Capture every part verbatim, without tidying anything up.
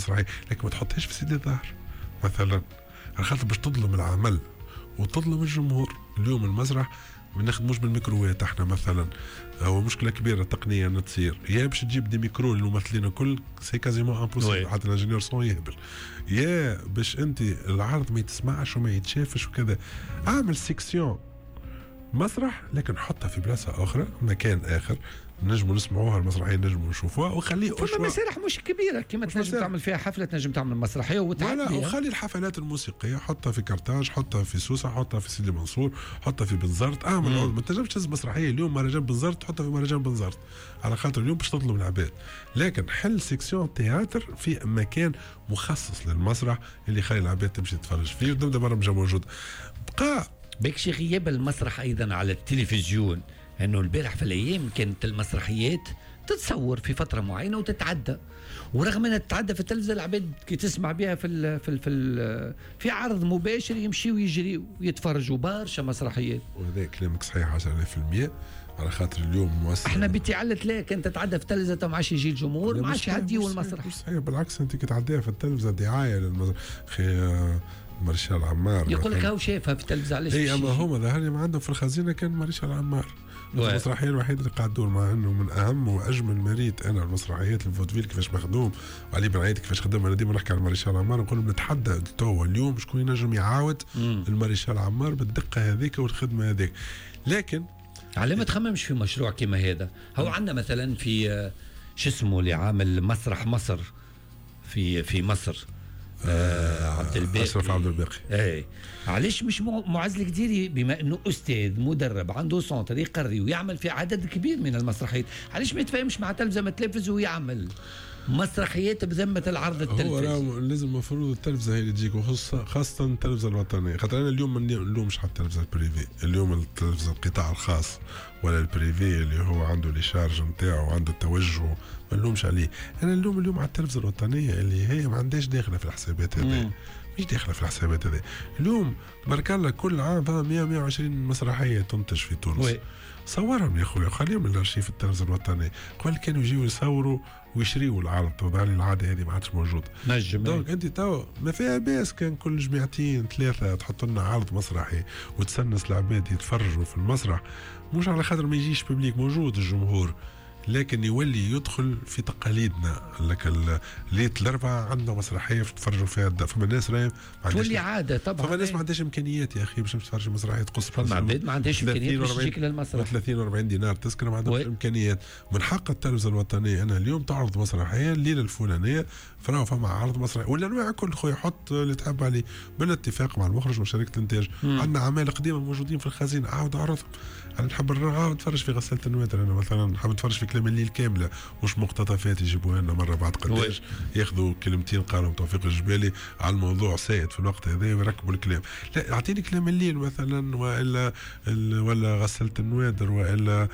مسرحيه، لكن ما تحطهاش في سيدي الظهر مثلا، على خاطر باش تظلم العمل وتظلم الجمهور. اليوم المسرح ما نخدموش بالميكروات احنا مثلا، هو مشكله كبيره تقنيه ان تصير، يا باش تجيب دي ميكرو للممثلين الكل سي كازيمون امبوسيبل، حتى الانجينيور صون يهبل، يا باش انت العرض ما يتسمعش وما يتشافش وكذا، اعمل سيكسيون مسرح لكن حطها في بلاصه اخرى، مكان اخر نجموا نسمعوها المسرحيه، نجموا نشوفوها، وخليه فما مسارح مش كبيره كما تنجم تعمل فيها حفله، تنجم تعمل مسرحيه وتعدي، وخلي الحفلات الموسيقيه حطها في كرتاج، حطها في سوسه، حطها في سيدي منصور، حطها في بنزرت، اعمل مم. ما تنجمش تهز مسرحيه اليوم مهرجان بنزرت تحطها في مهرجان بنزرت على خاطر اليوم باش تظلم العباد، لكن حل سيكسيون تياتر في مكان مخصص للمسرح اللي يخلي العباد تمشي تتفرج فيه، ودمدم برمجه موجود. بقى بكشي غياب المسرح ايضا على التلفزيون، انه البارح في الايام كانت المسرحيات تتصور في فتره معينه وتتعدى، ورغم انها تتعدى في التلفزه العباد كي تسمع بها في ال في ال في ال في عرض مباشر يمشي ويجري ويتفرجوا برشا مسرحيات. وهذا كلامك صحيح عشرة في المية، على خاطر اليوم مؤسسة احنا بتعلت لا كانت تتعدى في التلفزه ما عادش يجي الجمهور، ما عادش يعديوا المسرح. صحيح، بالعكس انت كي تعديها في التلفزه دعايه للمسرح. اخي مارشال عمار يقول لك هاو شافها في التلفزه، علاش؟ اي اما هما ظهر لي ما عندهم في الخزينه كان مارشال عمار، المسرحيه الوحيده اللي قاعد تدور، مع انه من اهم واجمل مريت انا المسرحيات الفودفيل كيفاش مخدوم، وعلي بن عيد كيفاش خدم. انا ديما نحكي على مارشال عمار، نقول نتحدى تو اليوم شكون ينجم يعاود المارشال عمار بالدقه هذيك والخدمه هذيك. لكن على ما تخممش في مشروع كما هذا، هو عندنا مثلا في شو اسمه اللي عامل مسرح مصر في في مصر، آه عبد الباقي، أشرف عبد الباقي. اي علاش مش معز القديري بما انه استاذ مدرب عنده سونتر يقري ويعمل في عدد كبير من المسرحيات، علاش ما يتفاهمش مع تلفزه ما تلفز ويعمل مسرحيات بذمه العرض التلفزيوني؟ هو لازم المفروض التلفزه هي اللي تجيك، وخاصه خاصه التلفزه الوطنيه، خاطر انا اليوم ما نلومش على التلفزه البريفي، اليوم التلفزه القطاع الخاص ولا البريفي اللي هو عنده لي شارج نتاعو وعنده التوجه ما نلومش عليه، انا نلوم اليوم على التلفزه الوطنيه اللي هي ما عندهاش داخله في الحسابات هذه، مش داخله في الحسابات هذه. اليوم بارك الله كل عام فما مية مية وعشرين مسرحيه تنتج في تونس، وي. صورهم يا خويا، خليهم الارشيف التلفزه الوطنيه، قبل كانوا يجيوا يصوروا ويشريوا العرض، توضع لي العاده هذه ما عادش موجوده. نجم دونك انت تو ما فيها باس كان كل جمعتين ثلاثه تحط لنا عرض مسرحي وتسنس العباد يتفرجوا في المسرح، مش على خاطر ما يجيش ببليك، موجود الجمهور، لكن يولي يدخل في تقاليدنا. لك ليت الاربعاء عندنا مسرحيه تفرجوا فيها، فما ناس راهي تولي عاده طبعا، فما ناس ما عندهاش امكانيات يا اخي باش تفرج مسرحيه تقص، فما عباد ما عندهاش امكانيات باش تجيك للمسرح، ثلاثين وأربعين دينار تذكره، ما عندهمش امكانيات. من حق التلفزه الوطنيه انا اليوم تعرض مسرحيه الليله الفلانيه، فراهو فما عرض مسرحي ولا انواع كل خويا، حط اللي تحب عليه بالاتفاق مع المخرج وشركه الانتاج. عندنا عمال قديمه موجودين في الخزينه، عاود عرضهم. انا نحب نعاود نتفرج في غسالة النواتر، انا مثلا نحب نتفرج في كلام الليل كامله، مش مقتطفات يجيبوها لنا مره بعد قداش، ياخذوا كلمتين قالهم توفيق الجبالي على الموضوع سائد في الوقت هذا ويركبوا الكلام. لا اعطيني كلام الليل مثلا، والا ولا غسالة النوادر، والا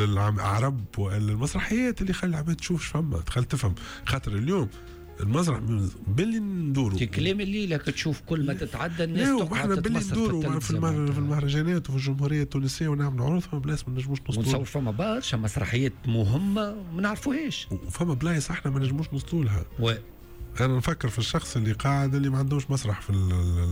العرب، والا المسرحيات اللي خلي العباد تشوف فما تخلي تفهم. خاطر اليوم المسرح باللي ندوروا كلام الليل تشوف كل ما تتعدى الناس تقعد احنا باللي ندوروا في, في المهرجانات وفي الجمهوريه التونسيه ونعملوا عروض، فما بلايص ما نجموش نوصلوا، ونصور فما برشا مسرحيات مهمه ما نعرفوهاش، وفما بلايص احنا ما نجموش نوصلوا لها. و... انا نفكر في الشخص اللي قاعد اللي ما عندوش مسرح في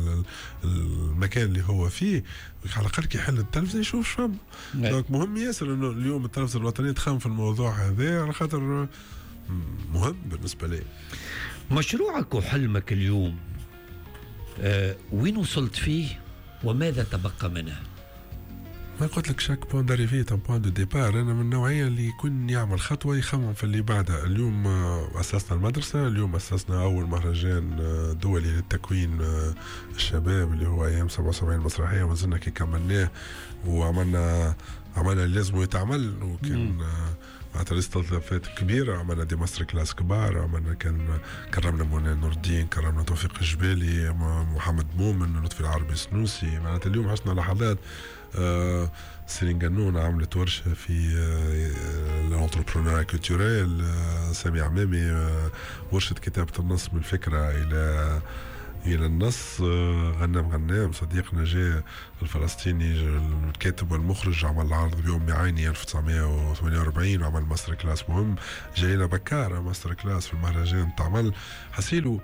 المكان اللي هو فيه، على الاقل كي يحل التلفزه يشوف فما. دونك مهم ياسر انه اليوم التلفزه الوطنيه تخام في الموضوع هذا، على خاطر مهم بالنسبة لي. مشروعك وحلمك اليوم أه وين وصلت فيه وماذا تبقى منه؟ ما قلت لك شاك بوان داريفي تان بوان دو ديبار، انا من النوعيه اللي يكون يعمل خطوه يخمم في اللي بعدها. اليوم اسسنا المدرسه، اليوم اسسنا اول مهرجان دولي للتكوين الشباب اللي هو ايام سبعة وسبعين مسرحيه، وما زلنا كي كملناه وعملنا عملنا اللي لازم يتعمل، وكان معناتها استضافات كبيره، عملنا دي ماستر كلاس كبار، عملنا كان كرمنا منى نور الدين، كرمنا توفيق الجبالي، محمد مؤمن، لطفي العربي السنوسي. معناتها اليوم عشنا لحظات. آه سيرين قانون عملت ورشه في آه الانتربرونور كولتوريل، آه سامي عمامي آه ورشه كتابه النص من الفكره الى إلى النص. غنام غنام صديقنا جاء الفلسطيني الكاتب والمخرج عمل العرض بيوم عيني ألف وتسعمائة وثمانية وأربعين وعمل ماستر كلاس مهم. جاي لنا بكار ماستر كلاس في المهرجان تعمل حسيلو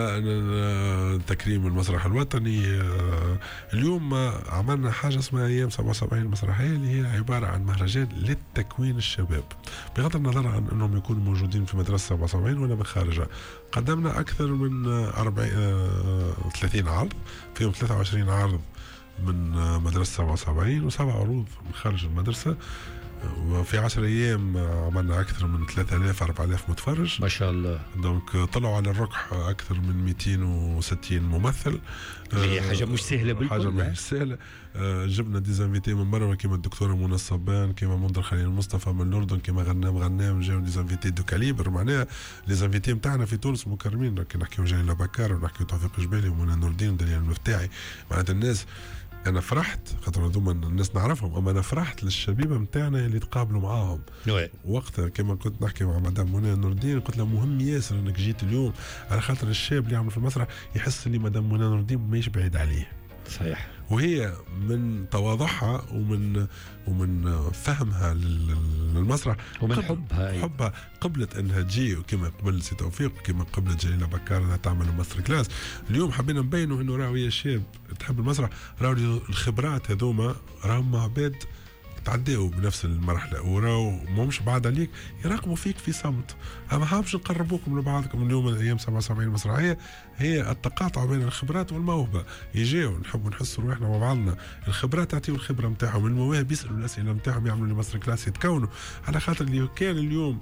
لا تكريم المسرح الوطني. اليوم عملنا حاجة اسمها أيام سبعة وسبعين المسرحية اللي هي عبارة عن مهرجان للتكوين الشباب بغض النظر عن أنهم يكونوا موجودين في مدرسة سبعة وسبعين ولا بخارجها. قدمنا أكثر من أربعين ثلاثين عرض فيهم ثلاثة وعشرين عرض من مدرسة سبعة وسبعين وسبع عروض من خارج المدرسة. وفي عشر أيام عملنا أكثر من ثلاثة آلاف أربعة آلاف متفرج ما شاء الله. دونك طلعوا على الركح أكثر من مئتين وستين ممثل. هي حاجة مش سهلة بالكل. حاجة مش سهلة. جبنا ديزانفيتي من برا كيما الدكتورة منى الصبان كيما منذر خليل مصطفى من الأردن كيما غنام غنام جاو ديزانفيتي دو كاليبر. معناها ديزانفيتي نتاعنا في تونس مكرمين كي نحكيو جليل بكار ونحكيو توفيق جبالي ومنى نور الدين ودليل المفتاحي. معناتها الناس أنا فرحت خاطر هذوما الناس نعرفهم أما أنا فرحت للشبيبة متاعنا اللي تقابلوا معاهم وقتها. كما كنت نحكي مع مدام منى نور الدين قلت لها مهم ياسر أنك جيت اليوم على خاطر الشاب اللي يعمل في المسرح يحس اللي مدام منى نور الدين ماهيش بعيد عليه. صحيح. وهي من تواضعها ومن ومن فهمها للمسرح ومن حبها حبها قبلت انها تجي كما قبل سي توفيق كما قبلت جليله بكار انها تعمل الماستر كلاس. اليوم حبينا نبينوا انه راهو يا شاب تحب المسرح راهو الخبرات هذوما راهم عباد تعديوا بنفس المرحله وراو مش بعد عليك يراقبوا فيك في صمت. ما حابش نقربوكم لبعضكم. اليوم الايام سبعة وسبعين مسرحيه هي التقاطع بين الخبرات والموهبه. يجيو نحبوا نحسوا روحنا مع بعضنا. الخبرات تعطيو الخبره نتاعهم المواهب يسالوا الاسئله نتاعهم يعملوا لي ماستر كلاس يتكونوا على خاطر اللي كان اليوم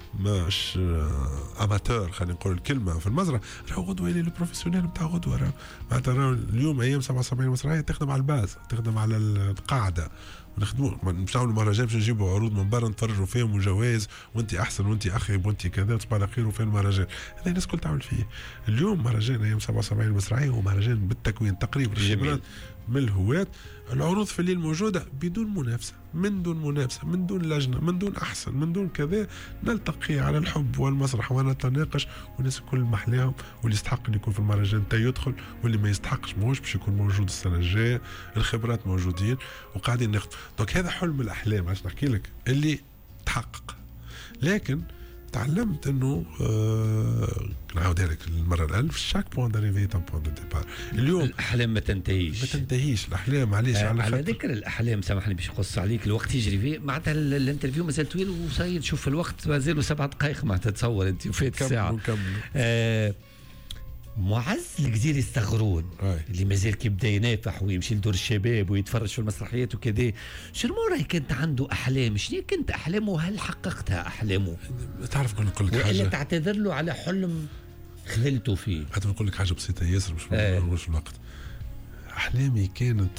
مش اماتور خلينا نقول الكلمه في المسرح راهو غدوه اللي البروفيسيونيل نتاع غدوه راهو معناتها اليوم ايام سبعة وسبعين مسرحيه تخدم على الباز تخدم على القاعده ونخدموا مش نعملوا مهرجان باش نجيبوا عروض من برا نتفرجوا فيهم وجوائز وانت احسن وانت اخي وانت كذا تصبح على خير وفين المهرجان هذا الناس كل تعمل فيه. اليوم مهرجان ايام سبعة وسبعين المسرحيه هو مهرجان بالتكوين تقريبا الخبرات من الهواة. العروض في الليل موجوده بدون منافسه من دون منافسه من دون لجنه من دون احسن من دون كذا نلتقي على الحب والمسرح ونتناقش والناس الكل محلاهم واللي يستحق ان يكون في المهرجان تا يدخل واللي ما يستحقش ماهوش باش يكون موجود السنه الجايه. الخبرات موجودين وقاعدين ناخذ. دونك هذا حلم الاحلام عشان نحكي لك اللي تحقق. لكن تعلمت انه آه نعاودها لك المره الالف شاك بوان داريفي تان بوان دو ديبار. اليوم الاحلام ما تنتهيش ما تنتهيش الاحلام معليش آه على, على ذكر الاحلام سامحني باش نقص عليك الوقت يجري فيه معناتها الانترفيو مازال طويل وصاير تشوف الوقت مازال سبع دقائق معناتها تصور انت وفات ساعه. آه معز الجزيري الصغرون اللي مازال كيبدا ينافح ويمشي لدور الشباب ويتفرج في المسرحيات وكذا شنو راهي كانت عنده احلام شنو كانت احلامه وهل حققتها احلامه؟ تعرف نقول لك حاجه ولا تعتذر له على حلم خذلته فيه؟ حتى نقول لك حاجه بسيطه ياسر مش مش الوقت. احلامي كانت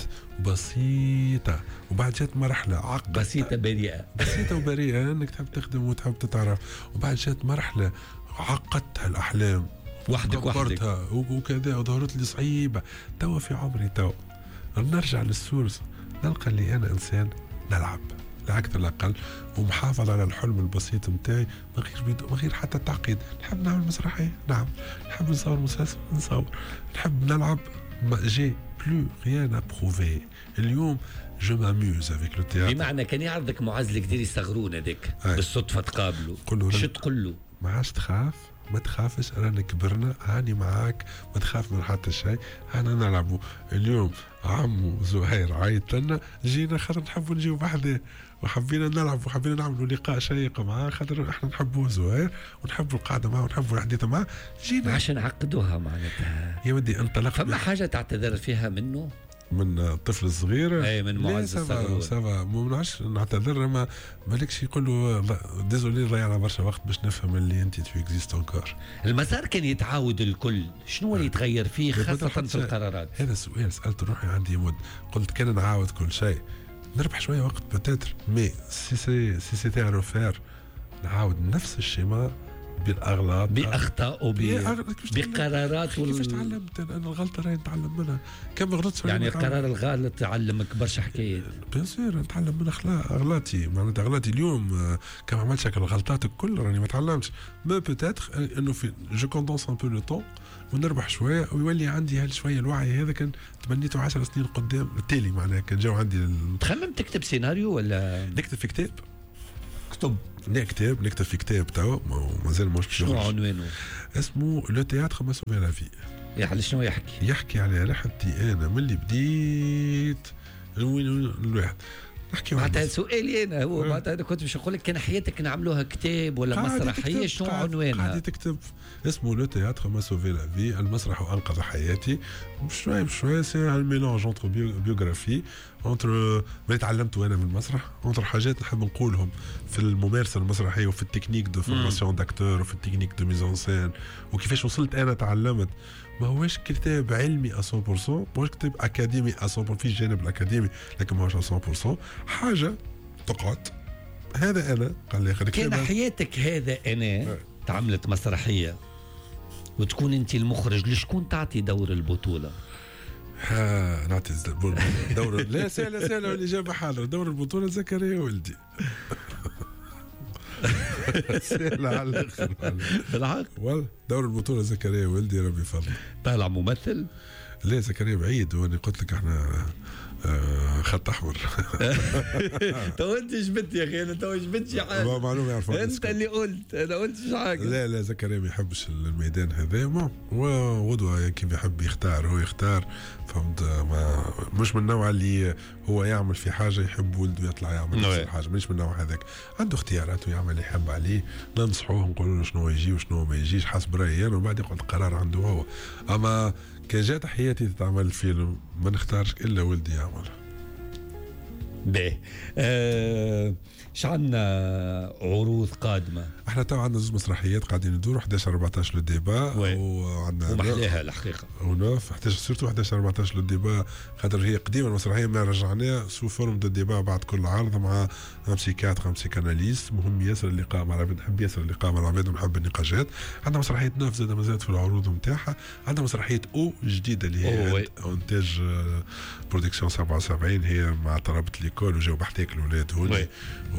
بسيطه وبعد جات مرحله عقد بسيطه بريئه بسيطه وبريئه انك تحب تخدم وتحب تتعرف وبعد جات مرحله عقدتها الاحلام وحدك وحدك وكذا وظهرت لي صعيبه. توا في عمري توا نرجع للسورس نلقى اللي انا انسان نلعب لا اكثر لا اقل ومحافظ على الحلم البسيط نتاعي من غير بدون من غير حتى تعقيد. نحب نعمل مسرحيه نعم نحب نصور مسلسل نصور نحب نلعب جي بلو ريان ا بروفي. اليوم جو ماميوز افيك لو تياتر. بمعنى كان يعرضك معز الجديري الصغرون هذاك بالصدفه تقابله شو تقول له؟ ما عادش تخاف ما تخافش رانا كبرنا هاني معاك ما تخاف من حتى شيء هانا نلعبوا. اليوم عمو زهير عيط لنا جينا خاطر نحبوا نجيو بحذاه وحبينا نلعب وحبينا نعملوا لقاء شيق معاه خاطر احنا نحبوه زهير ونحبوا القعده معاه ونحبوا الحديث معاه. جينا عشان نعقدوها معناتها يا ودي انطلقت. فما حاجه تعتذر فيها منه من الطفل الصغير اي من معز الصغير سافا ما منعش نعتذر ما مالكش يقول له ديزولي ضيعنا برشا وقت باش نفهم اللي انت تو اكزيست انكور. المسار كان يتعاود الكل شنو اللي يتغير فيه خاصه في القرارات؟ هذا السؤال سالت روحي عندي مد قلت كان نعاود كل شيء نربح شويه وقت بتاتر مي سي سي سي سيتي ان ريفير نعاود نفس الشيما بالاغلاط باخطاء بقرارات وال... كيفاش تعلمت انا الغلطه راهي نتعلم منها كم غلطت يعني القرار الغلط تعلمك برشا حكايات بيان سور نتعلم من اخلاق اغلاطي معناتها اغلاطي اليوم كم عملت هكا الغلطات الكل راني ما تعلمتش ما بوتيتر انه في جو كوندونس ان بو لو طون ونربح شويه ويولي عندي هالشويه الوعي هذا كان تمنيته عشر سنين قدام التالي معناها كان جاو عندي ال... تخمم تكتب سيناريو ولا نكتب في كتاب كتب لا كتاب نكتب في كتاب توا مازال مش شنو عنوانه اسمه لو تياتر ما سوفي لا في على شنو يحكي يحكي على رحلتي انا من اللي بديت وين الواحد نحكي معناتها سؤالي انا هو معناتها انا كنت باش نقول لك كان حياتك نعملوها كتاب ولا مسرحيه شنو عنوانها قاعد تكتب اسمه لو تياتر ما سوفي لا في المسرح انقذ حياتي بشوي بشوي سي ان ميلونج انتر بيوغرافي انتر ما تعلمته انا من المسرح انتر حاجات نحب نقولهم في الممارسه المسرحيه وفي التكنيك دو فورماسيون داكتور وفي التكنيك دو ميزون سين وكيفاش وصلت انا تعلمت ما هوش كتاب علمي مية بالمية ماهوش كتاب اكاديمي مية بالمية في الجانب الاكاديمي لكن ماهوش مية بالمية حاجه تقعد هذا انا قال لي كان حياتك هذا انا تعملت مسرحيه وتكون انت المخرج لشكون تعطي دور البطوله؟ ها نعطي دور لا سهله سهله الاجابه حاضر دور البطوله زكريا ولدي سهله على الاخر بالحق والله دور البطوله زكريا ولدي ربي يفضل طالع ممثل؟ لا زكريا بعيد وانا قلت لك احنا آه خط احمر تو انت جبت يا اخي انا تو جبت شي حاجه معلومه يعرفها انت اللي قلت انا قلت شي حاجه لا لا زكريا ما يحبش الميدان هذا ما وغدوه كيف يحب يختار هو يختار فهمت ما مش من النوع اللي هو يعمل في حاجه يحب ولده يطلع يعمل نفس الحاجه مش من النوع هذاك عنده اختيارات ويعمل اللي يحب عليه ننصحوه نقول له شنو يجي وشنو ما يجيش حسب رايي انا ومن بعد يقعد القرار عنده هو اما كان جات حياتي تتعمل فيلم ما نختارش الا ولدي يعمل باهي أه شعنا عروض قادمه احنا تو عندنا زوج مسرحيات قاعدين ندوروا احد عشر أربعة عشر لو ديبا وعندنا ومحلاها الحقيقه ونوف احد عشر سورتو احد عشر أربعة عشر لو ديبا خاطر هي قديمه المسرحيه ما رجعناها سو فورم دو ديبا بعد كل عرض مع بسيكاتر بسيكاناليست مهم ياسر اللقاء مع العباد نحب ياسر اللقاء مع العباد ونحب النقاشات عندنا مسرحيه نوف زاد مازالت في العروض نتاعها عندنا مسرحيه او جديده اللي هي انتاج برودكسيون سبعة وسبعين هي مع طلبه ليكول وجاو بحثيك الاولاد هوني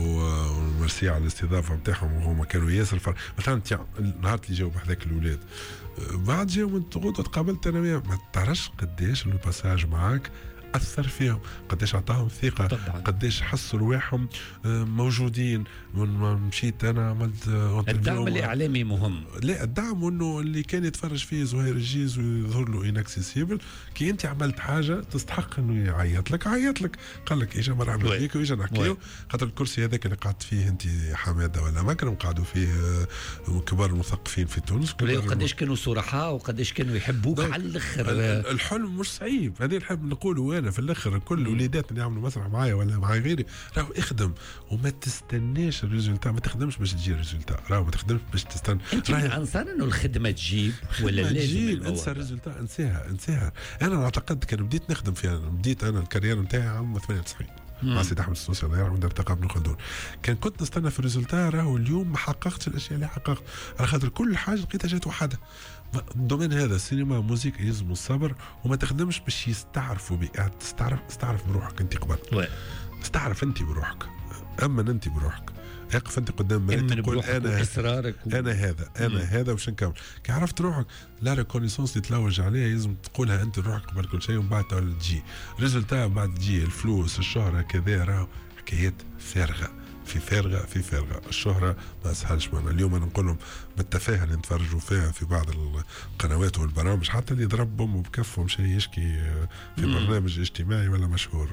وميرسي على الاستضافه نتاعهم وهما كانوا ياسر فر... مثلا النهار اللي جاوا بحذاك الاولاد بعد جاوا من تغوط وتقابلت انا وياهم ما تعرفش قداش الباساج معاك اثر فيهم قداش عطاهم ثقه طبعا. قداش حسوا رواحهم موجودين مشيت انا عملت الدعم الاعلامي مهم لا الدعم انه اللي كان يتفرج فيه زهير الجيز ويظهر له انكسيسيبل كي انت عملت حاجه تستحق انه يعيط لك عيط لك قال لك اجا مرحبا بك واجا نحكيو خاطر الكرسي هذاك اللي قعدت فيه انت حماده ولا مكرم قعدوا فيه كبار المثقفين في تونس قداش كانوا صرحاء وقداش كانوا يحبوك على الاخر الحلم مش صعيب هذه نحب نقوله انا في الاخر كل الوليدات اللي يعملوا مسرح معايا ولا مع غيري راهو اخدم وما تستناش الريزولتا ما تخدمش باش تجي الريزولتا راهو ما تخدمش باش تستنى انت من انصار انه الخدمه تجيب ولا لازم تجيب انسى الريزولتا انساها انساها انا نعتقد كان بديت نخدم فيها بديت انا الكارير نتاعي عام ثمانية وتسعين مع سيد احمد السنوسي الله يرحمه دار تقى ابن خلدون كان كنت نستنى في الريزولتا راهو اليوم ما حققتش الاشياء اللي حققت على خاطر كل حاجه لقيتها جات وحدها الدومين هذا السينما موسيقى يلزم الصبر وما تخدمش باش يستعرفوا بك تستعرف تستعرف بروحك انت قبل استعرف انت بروحك اما انت بروحك اقف انت قدام مريت تقول انا اصرارك و... انا هذا انا مم. هذا وش نكمل كي عرفت روحك لا ريكونيسونس اللي تلوج عليها لازم تقولها انت روحك قبل كل شيء ومن بعد تجي ريزلتا بعد تجي الفلوس الشهره كذا راهو حكايات فارغه في فارغه في فارغه الشهره ما اسهلش معنا اليوم انا نقول لهم بالتفاهه اللي نتفرجوا فيها في بعض القنوات والبرامج حتى اللي يضرب بامه بكفه مش يشكي في مم. برنامج اجتماعي ولا مشهور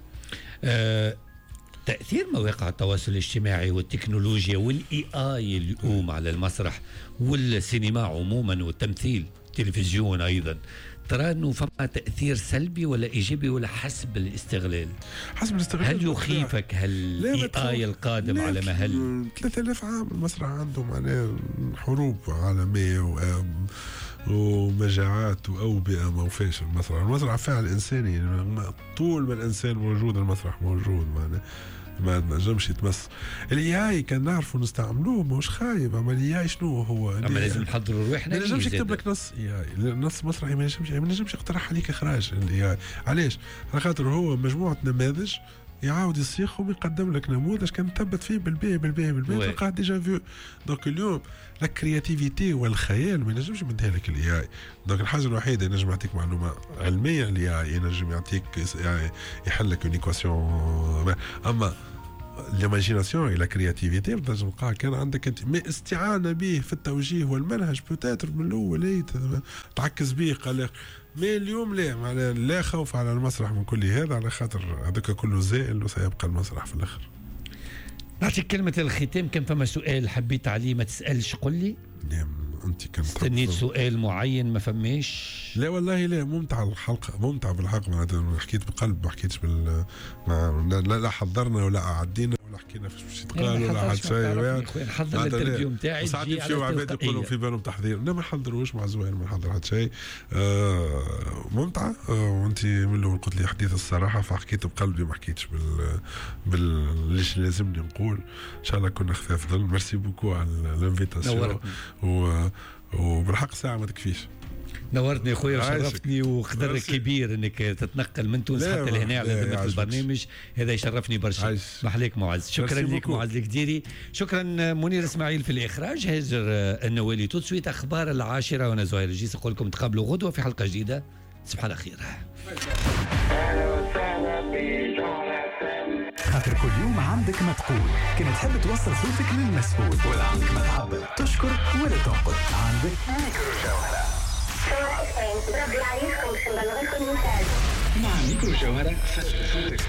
أه تأثير مواقع التواصل الاجتماعي والتكنولوجيا والاي اي اليوم على المسرح والسينما عموما والتمثيل التلفزيون ايضا ترى انه فما تاثير سلبي ولا ايجابي ولا حسب الاستغلال؟ حسب الاستغلال. هل يخيفك هالاي اي القادم على مهل ثلاثة آلاف عام المسرح عنده معناه حروب عالميه و ومجاعات واوبئه ما وفاش المسرح المسرح فعل انساني طول ما الانسان موجود المسرح موجود معناه ما نجمش يتمس. الاي اي كان نعرفوا نستعملوه مش خايب، اما الاي اي شنو هو؟ اما لازم نحضروا روحنا. ما نجمش يكتب لك نص اي اي، نص مسرحي ما نجمش ما نجمش يقترح عليك اخراج الاي اي. علاش؟ على خاطر هو مجموعه نماذج يعاود يصيغهم ويقدم لك نموذج كان تثبت فيه بالبي بالبي بالبي تلقاه ديجا فيو. دونك اليوم لا كرياتيفيتي والخيال ما ينجمش يمدها لك الاي اي. دونك الحاجه الوحيده اللي ينجم يعطيك معلومه علميه الاي اي ينجم يعطيك يعني يحل لك ايكواسيون. اما ليماجيناسيون الى كرياتيفيتي تنجم تلقاها كان عندك انت، ما استعانه به في التوجيه والمنهج بوتاتر من الاول تعكز به قلق. ما اليوم لا معناها لا خوف على المسرح من كل هذا، على خاطر هذاك كله زائل وسيبقى المسرح في الاخر. نعطيك كلمة الختام. كان فما سؤال حبيت عليه ما تسألش قل لي؟ نعم انت كنت استنيت سؤال معين ما فماش؟ لا والله لا، ممتعة الحلقة، ممتعة بالحق. معناتها حكيت بقلب، ما حكيتش بال ما لا, لا حضرنا ولا قعدينا ولا حكينا فيش باش يتقال ولا حد شيء. نحضر الانترفيو نتاعي ساعات يمشيو عباد يقولوا في بالهم تحضير، لا ما نحضروش مع زوين، ما نحضر حتى شيء. آه ممتعة. آه وانت من الاول قلت لي حديث الصراحة فحكيت بقلبي، ما حكيتش بال بال ليش لازمني نقول. ان شاء الله كنا خفاف ظل. ميرسي بوكو على الانفيتاسيون، و وبالحق ساعة ما تكفيش. نورتني خويا وشرفتني، وقدر كبير انك تتنقل من تونس حتى لهنا على ذمة البرنامج هذا، يشرفني برشا. محليك معز. شكرا لك معز الكديري. شكرا منير اسماعيل في الاخراج، هاجر النوالي. تو سويت اخبار العاشرة وانا زهير الجيس نقول لكم تقابلوا غدوة في حلقة جديدة. صباح الخير. خاطر كل يوم عندك ما تقول، كما تحب توصل صوتك للمسؤول ولا عندك ما تعبر، تشكر ولا تنقد، عندك ميكرو جوهرة. مع ميكرو جوهرة سجل صوتك.